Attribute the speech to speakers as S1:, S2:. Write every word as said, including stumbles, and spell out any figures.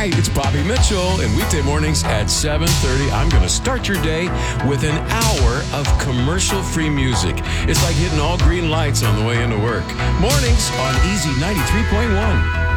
S1: Hi, it's Bobby Mitchell, and weekday mornings at seven thirty, I'm going to start your day with an hour of commercial-free music. It's like hitting all green lights on the way into work. Mornings on Easy ninety-three point one.